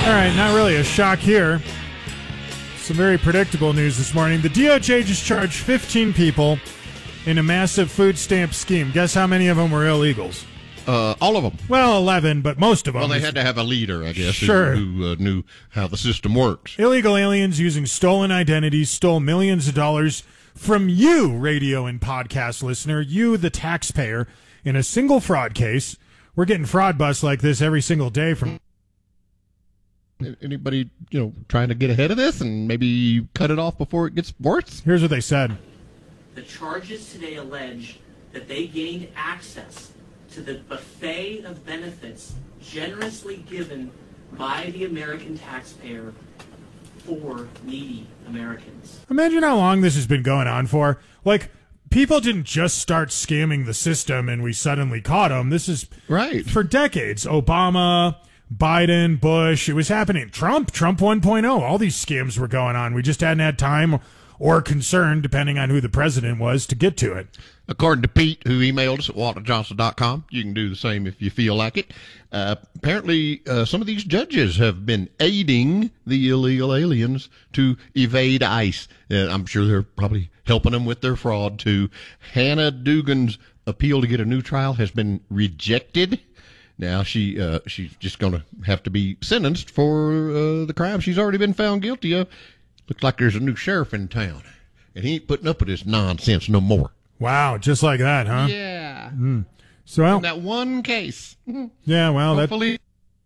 All right, not really a shock here. Some very predictable news this morning. The DOJ just charged 15 people in a massive food stamp scheme. Guess how many of them were illegals? All of them. Well, 11, but most of them. Well, they had to have a leader, I guess, Sure. who knew how the system works. Illegal aliens using stolen identities stole millions of dollars from you, radio and podcast listener, you, the taxpayer, in a single fraud case. We're getting fraud busts like this every single day from... Anybody, trying to get ahead of this and maybe cut it off before it gets worse? Here's what they said. The charges today allege that they gained access to the buffet of benefits generously given by the American taxpayer for needy Americans. Imagine how long this has been going on for. Like, people didn't just start scamming the system and we suddenly caught them. This is right for decades. Obama, Biden, Bush, it was happening. Trump 1.0, all these scams were going on. We just hadn't had time or concern, depending on who the president was, to get to it. According to Pete, who emailed us at walterjohnson.com, you can do the same if you feel like it. Apparently, some of these judges have been aiding the illegal aliens to evade ICE. I'm sure they're probably helping them with their fraud, too. Hannah Dugan's appeal to get a new trial has been rejected. Now she's just going to have to be sentenced for the crime she's already been found guilty of. Looks like there's a new sheriff in town, and he ain't putting up with this nonsense no more. Wow, just like that, huh? Yeah. So, well, in that one case. Yeah, well, hopefully.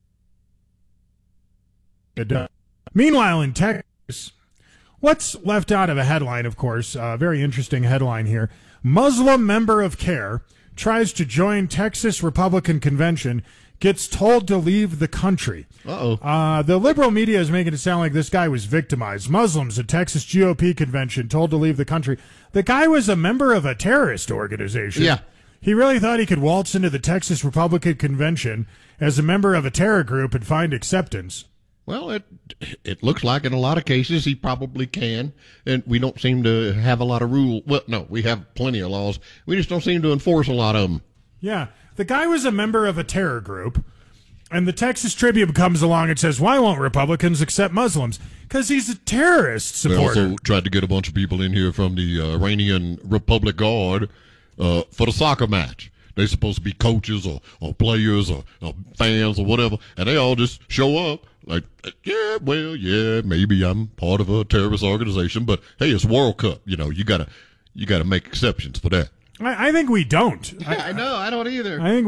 Meanwhile, in Texas, what's left out of a headline, of course, a very interesting headline here. Muslim member of CARE tries to join Texas Republican convention, gets told to leave the country. The liberal media is making it sound like this guy was victimized. Muslims at Texas GOP convention told to leave the country. The guy was a member of a terrorist organization. Yeah. He really thought he could waltz into the Texas Republican convention as a member of a terror group and find acceptance. Well, it looks like in a lot of cases he probably can, and we don't seem to have a lot of rule. Well, no, we have plenty of laws. We just don't seem to enforce a lot of them. Yeah, the guy was a member of a terror group, and the Texas Tribune comes along and says, why won't Republicans accept Muslims? Because he's a terrorist supporter. They also tried to get a bunch of people in here from the Iranian Republic Guard for the soccer match. They're supposed to be coaches or players or fans or whatever, and they all just show up like, yeah, maybe I'm part of a terrorist organization, but hey, it's World Cup. You gotta make exceptions for that. I think we don't. I know, I don't either. I think